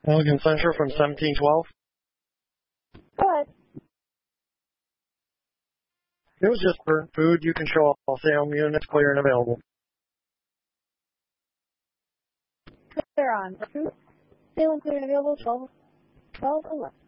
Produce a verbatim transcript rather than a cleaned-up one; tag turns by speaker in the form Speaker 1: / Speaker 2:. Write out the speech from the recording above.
Speaker 1: Milligan Censure from seventeen twelve.
Speaker 2: Go ahead.
Speaker 1: It was just burnt food. You can show all sale units clear and available.
Speaker 2: Clear on. Food. Sale and clear and available. twelve, twelve, eleven.